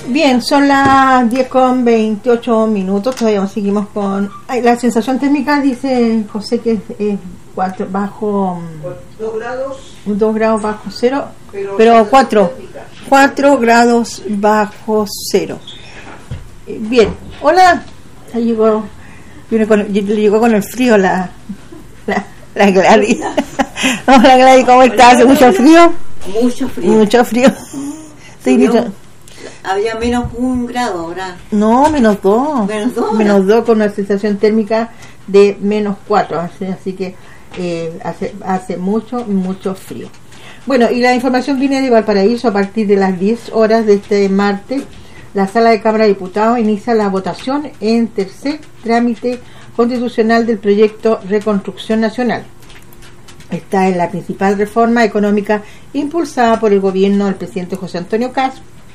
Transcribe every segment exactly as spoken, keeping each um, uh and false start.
Bien, son las diez con veintiocho minutos, todavía seguimos con... Ay, la sensación térmica dice José que es, es cuatro, bajo... dos grados. dos grados bajo cero, pero, pero cuatro, cuatro grados bajo cero. Bien, hola, ya llegó, viene con, llegó con el frío la, la, la Gladys. Hola Gladys, ¿cómo estás? ¿Hace mucho frío? Mucho frío. Mucho frío. Sí, había menos un grado ahora. No, menos dos. Menos dos. Menos dos con una sensación térmica de menos cuatro. Así, así que eh, hace, hace mucho, mucho frío. Bueno, y la información viene de Valparaíso. A partir de las diez horas de este martes, la Sala de Cámara de Diputados inicia la votación en tercer trámite constitucional del proyecto Reconstrucción Nacional. Esta es la principal reforma económica impulsada por el gobierno del presidente José Antonio Kast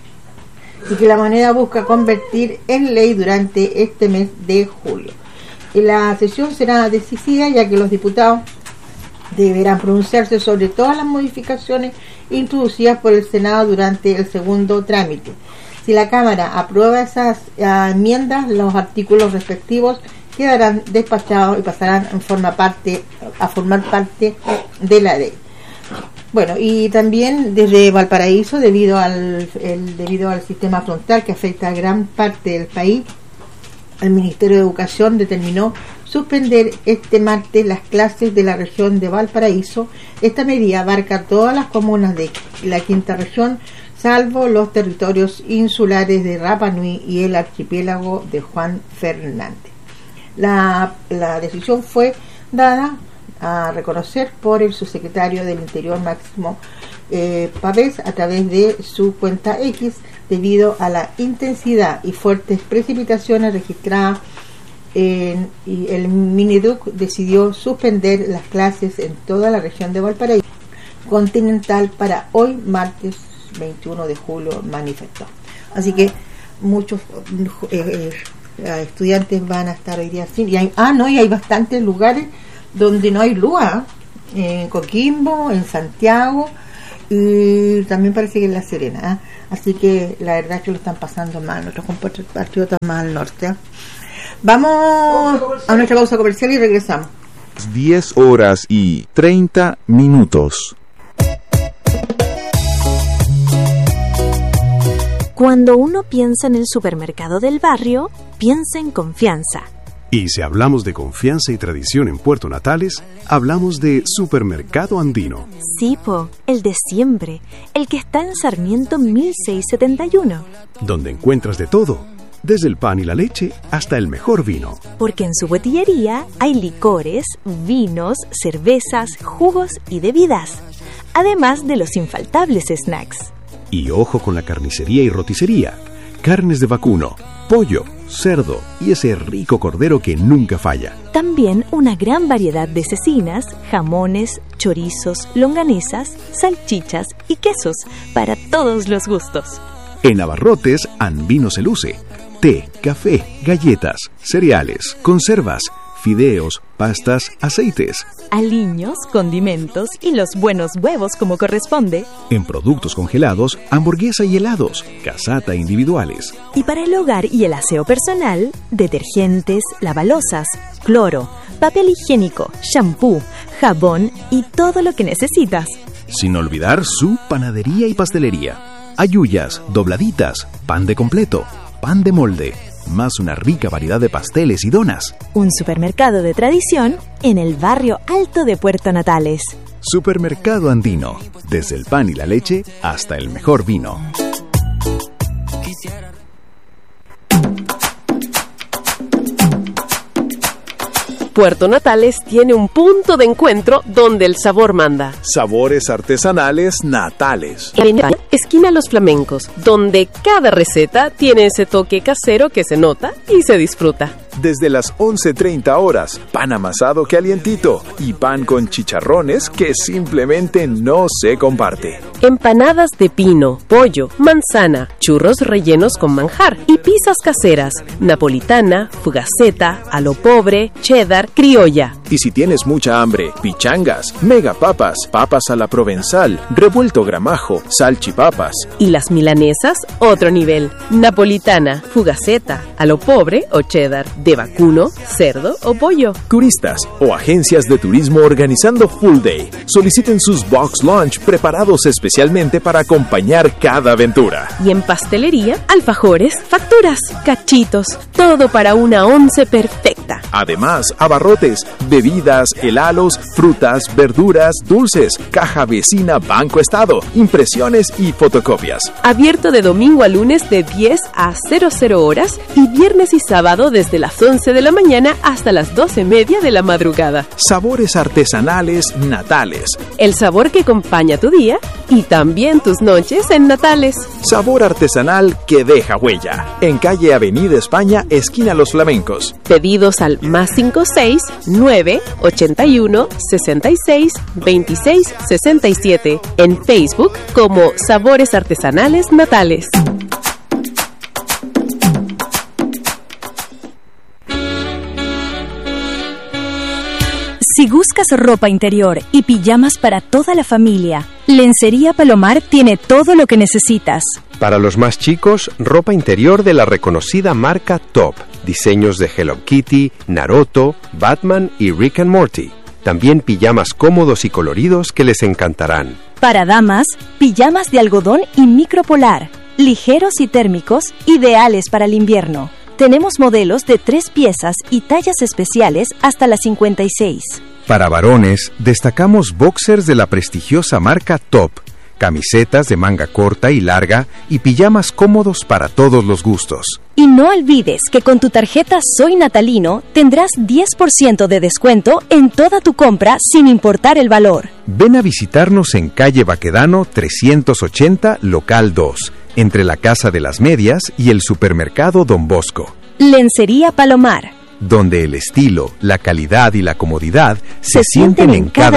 y que la moneda busca convertir en ley durante este mes de julio. Y la sesión será decisiva ya que los diputados deberán pronunciarse sobre todas las modificaciones introducidas por el Senado durante el segundo trámite. Si la Cámara aprueba esas uh, enmiendas, los artículos respectivos quedarán despachados y pasarán en forma parte, a formar parte de la ley. Bueno, y también desde Valparaíso, debido al el, debido al sistema frontal que afecta a gran parte del país, el Ministerio de Educación determinó suspender este martes las clases de la región de Valparaíso. Esta medida abarca todas las comunas de la quinta región, salvo los territorios insulares de Rapa Nui y el archipiélago de Juan Fernández. La, la decisión fue dada a reconocer por el subsecretario del Interior Máximo eh, Pavés a través de su cuenta X debido a la intensidad y fuertes precipitaciones registradas en, y el Mineduc decidió suspender las clases en toda la región de Valparaíso continental para hoy martes veintiuno de julio, manifestó. Así que muchos eh, eh, estudiantes van a estar hoy día sin y hay, ah no y hay bastantes lugares donde no hay luz, ¿eh? En Coquimbo, en Santiago y también parece que en La Serena, ¿eh? Así que la verdad es que lo están pasando mal nuestros compatriotas más al norte, ¿eh? Vamos a nuestra pausa comercial y regresamos. diez horas y treinta minutos. Cuando uno piensa en el supermercado del barrio, piensa en confianza. Y si hablamos de confianza y tradición en Puerto Natales, hablamos de Supermercado Andino. Sí, po, el de siempre, el que está en Sarmiento mil seiscientos setenta y uno. Donde encuentras de todo, desde el pan y la leche hasta el mejor vino. Porque en su botillería hay licores, vinos, cervezas, jugos y bebidas, además de los infaltables snacks. Y ojo con la carnicería y roticería, carnes de vacuno, pollo, cerdo y ese rico cordero que nunca falla. También una gran variedad de cecinas, jamones, chorizos, longanizas, salchichas y quesos para todos los gustos. En Abarrotes, Andino se luce. Té, café, galletas, cereales, conservas, fideos, pastas, aceites, aliños, condimentos y los buenos huevos como corresponde. En productos congelados, hamburguesa y helados, casata individuales. Y para el hogar y el aseo personal, detergentes, lavalosas, cloro, papel higiénico, shampoo, jabón y todo lo que necesitas. Sin olvidar su panadería y pastelería. Ayuyas, dobladitas, pan de completo, pan de molde, más una rica variedad de pasteles y donas. Un supermercado de tradición en el barrio alto de Puerto Natales. Supermercado Andino, desde el pan y la leche hasta el mejor vino. Puerto Natales tiene un punto de encuentro donde el sabor manda. Sabores artesanales natales. En esquina Los Flamencos, donde cada receta tiene ese toque casero que se nota y se disfruta. desde las once treinta horas, pan amasado calientito y pan con chicharrones que simplemente no se comparte. Empanadas de pino, pollo, manzana, churros rellenos con manjar y pizzas caseras, napolitana, fugaceta, a lo pobre, cheddar, criolla. Y si tienes mucha hambre, pichangas, megapapas, papas a la provenzal, revuelto gramajo, salchipapas. Y las milanesas, otro nivel. Napolitana, fugaceta, a lo pobre o cheddar, de vacuno, cerdo o pollo. Turistas o agencias de turismo organizando Full Day. Soliciten sus box lunch preparados especialmente para acompañar cada aventura. Y en pastelería, alfajores, facturas, cachitos, todo para una once perfecta. Además, abarrotes, bebidas, helados, frutas, verduras, dulces, caja vecina Banco Estado, impresiones y fotocopias. Abierto de domingo a lunes de diez a cero cero horas y viernes y sábado desde las once de la mañana hasta las doce media de la madrugada. Sabores artesanales Natales. El sabor que acompaña tu día y también tus noches en Natales. Sabor artesanal que deja huella. En calle Avenida España, esquina Los Flamencos. Pedidos al más cinco seis nueve ochenta y uno sesenta y seis veintiséis sesenta y siete. En Facebook como Sabores Artesanales Natales. Si buscas ropa interior y pijamas para toda la familia, Lencería Palomar tiene todo lo que necesitas. Para los más chicos, ropa interior de la reconocida marca Top. Diseños de Hello Kitty, Naruto, Batman y Rick and Morty. También pijamas cómodos y coloridos que les encantarán. Para damas, pijamas de algodón y micropolar, ligeros y térmicos, ideales para el invierno. Tenemos modelos de tres piezas y tallas especiales hasta las cincuenta y seis. Para varones, destacamos boxers de la prestigiosa marca Top, camisetas de manga corta y larga y pijamas cómodos para todos los gustos. Y no olvides que con tu tarjeta Soy Natalino tendrás diez por ciento de descuento en toda tu compra sin importar el valor. Ven a visitarnos en calle Baquedano trescientos ochenta, local dos, entre la Casa de las Medias y el supermercado Don Bosco. Lencería Palomar, donde el estilo, la calidad y la comodidad se, se sienten en cada